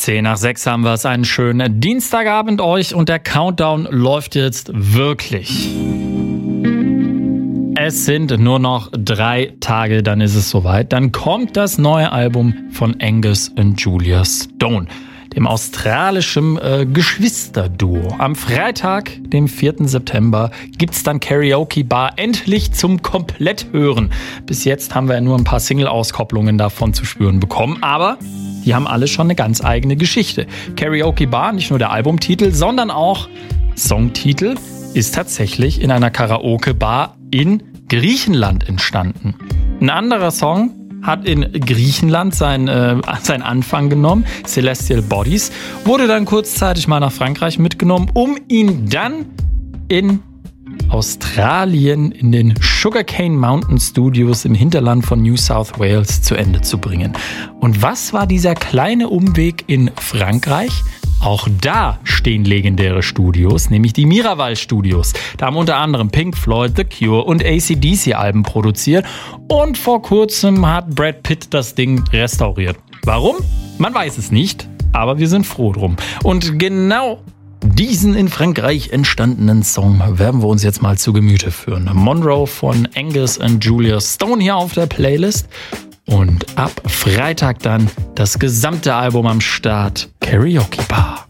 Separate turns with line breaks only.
10:10 haben wir es. Einen schönen Dienstagabend euch und der Countdown läuft jetzt wirklich. Es sind nur noch 3 Tage, dann ist es soweit. Dann kommt das neue Album von Angus und Julia Stone, dem australischen Geschwisterduo. Am Freitag, dem 4. September, gibt's dann Karaoke Bar endlich zum Kompletthören. Bis jetzt haben wir ja nur ein paar Single-Auskopplungen davon zu spüren bekommen, aber die haben alle schon eine ganz eigene Geschichte. Karaoke Bar, nicht nur der Albumtitel, sondern auch Songtitel, ist tatsächlich in einer Karaoke-Bar in Griechenland entstanden. Ein anderer Song hat in Griechenland seinen Anfang genommen, Celestial Bodies, wurde dann kurzzeitig mal nach Frankreich mitgenommen, um ihn dann in Australien in den Sugarcane Mountain Studios im Hinterland von New South Wales zu Ende zu bringen. Und was war dieser kleine Umweg in Frankreich? Auch da stehen legendäre Studios, nämlich die Miraval Studios. Da haben unter anderem Pink Floyd, The Cure und AC/DC Alben produziert. Und vor kurzem hat Brad Pitt das Ding restauriert. Warum? Man weiß es nicht, aber wir sind froh drum. Und genau diesen in Frankreich entstandenen Song werden wir uns jetzt mal zu Gemüte führen. Monroe von Angus und Julia Stone hier auf der Playlist. Und ab Freitag dann das gesamte Album am Start. Karaoke Bar.